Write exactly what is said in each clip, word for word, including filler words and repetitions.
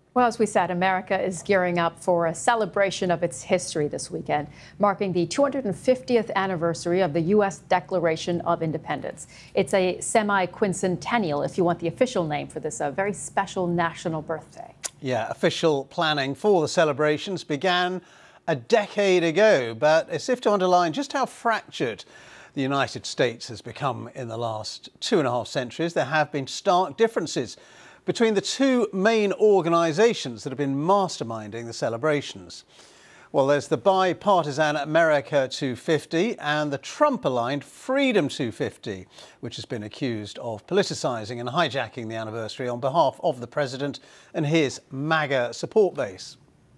Well, as we said, America is gearing up for a celebration of its history this weekend, marking the two hundred fiftieth anniversary of the U S Declaration of Independence. It's a semi-quincentennial, if you want the official name for this uh, very special national birthday. Yeah, official planning for the celebrations began a decade ago, but as if to underline just how fractured the United States has become in the last two and a half centuries, there have been stark differences between the two main organisations that have been masterminding the celebrations. Well, there's the bipartisan America two fifty and the Trump-aligned Freedom two fifty, which has been accused of politicising and hijacking the anniversary on behalf of the president and his MAGA support base.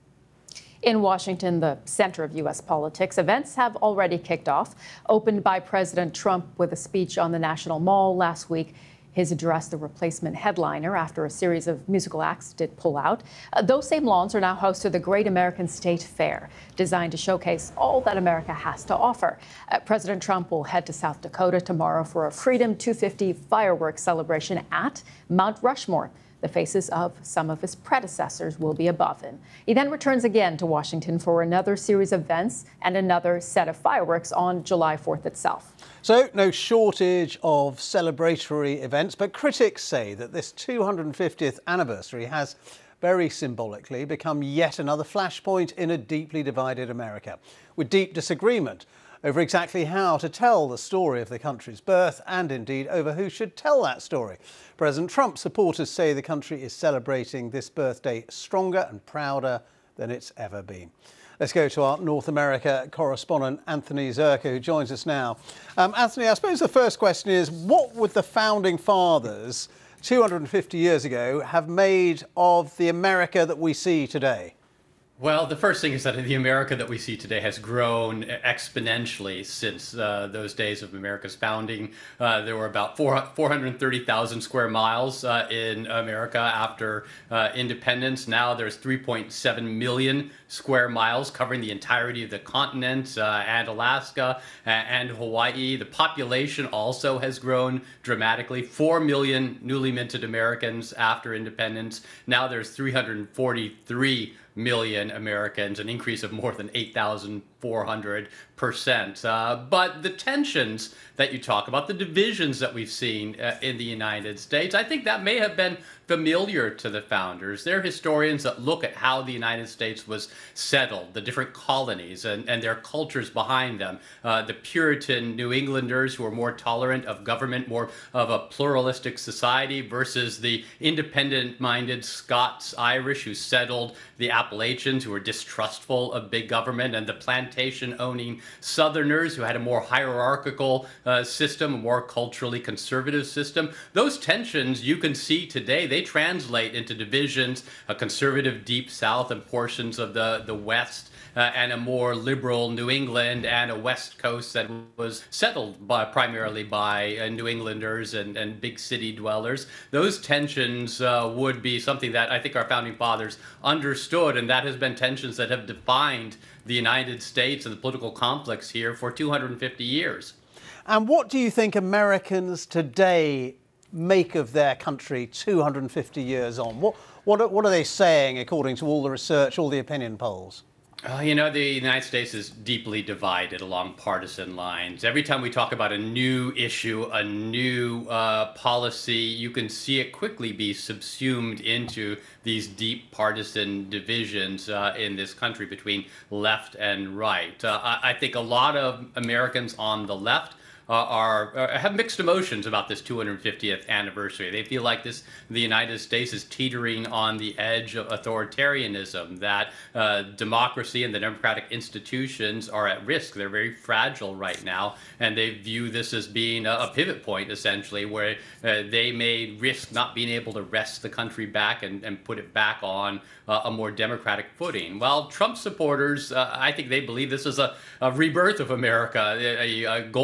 In Washington, the center of U S politics, events have already kicked off. Opened by President Trump with a speech on the National Mall last week, his address the replacement headliner after a series of musical acts did pull out. Uh, those same lawns are now host to the Great American State Fair, designed to showcase all that America has to offer. Uh, President Trump will head to South Dakota tomorrow for a Freedom two fifty fireworks celebration at Mount Rushmore. The faces of some of his predecessors will be above him. He then returns again to Washington for another series of events and another set of fireworks on July fourth itself. So, no shortage of celebratory events, but critics say that this two hundred fiftieth anniversary has very symbolically become yet another flashpoint in a deeply divided America, with deep disagreement over exactly how to tell the story of the country's birth and indeed over who should tell that story. President Trump's supporters say the country is celebrating this birthday stronger and prouder than it's ever been. Let's go to our North America correspondent, Anthony Zerka, who joins us now. Um, Anthony, I suppose the first question is, what would the founding fathers two hundred fifty years ago have made of the America that we see today? Well, the first thing is that the America that we see today has grown exponentially since uh, those days of America's founding. Uh, there were about four hundred thirty thousand square miles uh, in America after uh, independence. Now there's three point seven million square miles covering the entirety of the continent uh, and Alaska and Hawaii. The population also has grown dramatically. Four million newly minted Americans after independence. Now there's three hundred forty-three million Americans, an increase of more than eight thousand four hundred percent. Uh, but the tensions that you talk about, the divisions that we've seen uh, in the United States, I think that may have been familiar to the founders. They're historians that look at how the United States was settled, the different colonies and, and their cultures behind them. Uh, the Puritan New Englanders who are more tolerant of government, more of a pluralistic society, versus the independent-minded Scots-Irish who settled the Appalachians, who were distrustful of big government, and the plantation-owning Southerners who had a more hierarchical uh, system, a more culturally conservative system. Those tensions you can see today, they translate into divisions, a conservative Deep South and portions of the, the West, Uh, and a more liberal New England and a West Coast that was settled by, primarily by uh, New Englanders and, and big city dwellers. Those tensions uh, would be something that I think our founding fathers understood, and that has been tensions that have defined the United States and the political conflicts here for two hundred fifty years. And what do you think Americans today make of their country two hundred fifty years on? What, what, are, what are they saying according to all the research, all the opinion polls? Uh, you know, the United States is deeply divided along partisan lines. Every time we talk about a new issue, a new uh, policy, you can see it quickly be subsumed into these deep partisan divisions uh, in this country between left and right. Uh, I, I think a lot of Americans on the left Uh, are uh, have mixed emotions about this two hundred fiftieth anniversary. They feel like this the United States is teetering on the edge of authoritarianism, that uh, democracy and the democratic institutions are at risk. They're very fragile right now, and they view this as being a, a pivot point, essentially, where uh, they may risk not being able to wrest the country back and, and put it back on uh, a more democratic footing. While Trump supporters, uh, I think they believe this is a, a rebirth of America, a, a golden age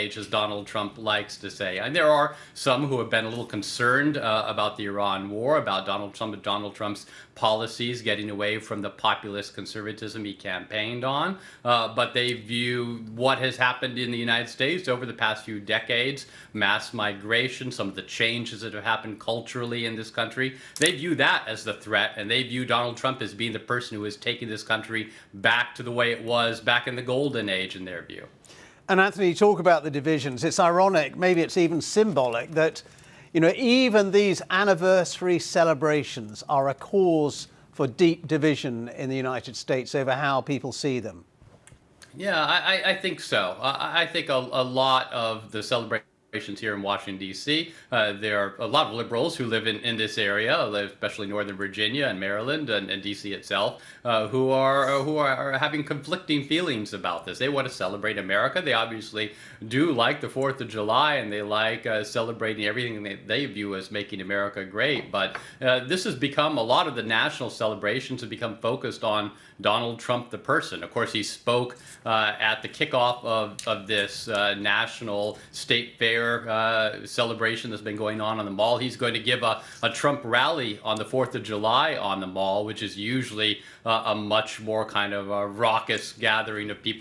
age, as Donald Trump likes to say. And there are some who have been a little concerned uh, about the Iran war, about Donald Trump, Donald Trump's policies getting away from the populist conservatism he campaigned on. Uh, but they view what has happened in the United States over the past few decades, mass migration, some of the changes that have happened culturally in this country. They view that as the threat, and they view Donald Trump as being the person who is taking this country back to the way it was back in the golden age, in their view. And Anthony, you talk about the divisions. It's ironic, maybe it's even symbolic, that, you know, even these anniversary celebrations are a cause for deep division in the United States over how people see them. Yeah, I, I think so. I, I think a, a lot of the celebrations here in Washington, D C. Uh, there are a lot of liberals who live in, in this area, especially Northern Virginia and Maryland and, and D C itself, uh, who are uh, who are having conflicting feelings about this. They want to celebrate America. They obviously do like the fourth of July, and they like uh, celebrating everything they, they view as making America great. But uh, this has become, a lot of the national celebrations have become focused on Donald Trump, the person. Of course, he spoke uh, at the kickoff of, of this uh, national state fair uh, celebration that's been going on on the Mall. He's going to give a, a Trump rally on the fourth of July on the Mall, which is usually uh, a much more kind of a raucous gathering of people